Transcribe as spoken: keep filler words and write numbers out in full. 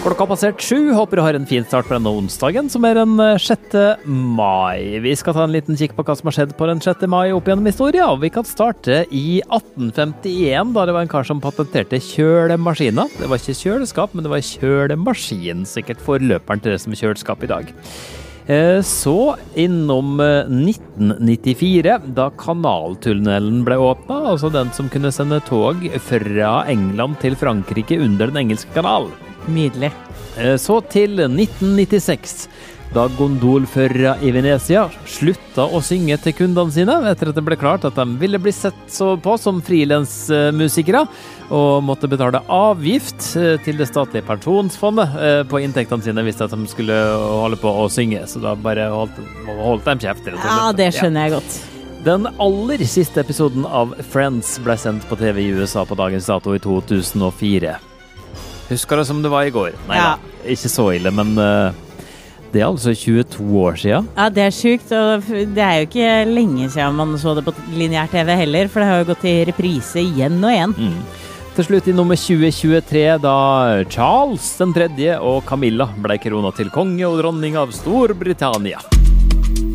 Klokka passert sju, håper du har en fin start på denne onsdagen, som er den sjette mai. Vi skal ta en liten kikk på hva som har skjedd på den sjette mai opp gjennom historien, og vi kan starte i atten femtien, da det var en kar som patenterte kjølemaskiner. Det var ikke kjøleskap, men det var kjølemaskin, sikkert forløperen til det som er kjøleskap i dag. Så innom nitten nittifire, da kanaltunnelen ble åpnet, altså den som kunne sende tog fra England til Frankrike under den engelske kanal. Nydelig. Så til nitten nittiseks, da gondolførere i Venezia slutta å synge til kundene sine, etter at det ble klart at de ville bli sett så på som frilansmusikere, og måtte betale avgift til det statlige pensjonsfondet på inntektene sine hvis de skulle holde på å synge, så da bare holdt, holdt de kjeft. Ja, det skjønner jeg godt. Den aller siste episoden av Friends ble sendt på T V i U S A på dagens dato i to tusen og fire. Husker det som det var i går? Nei ja. da, ikke så ille, men uh, det er altså tjueto år siden. Ja, det er sykt, og det er jo ikke lenge siden man så det på lineær T V heller, for det har jo gått i reprise igjen og igjen. Mm. Til slutt i nummer tjue tjuetre, da Charles den tredje og Camilla ble krona til konge og dronning av Storbritannia.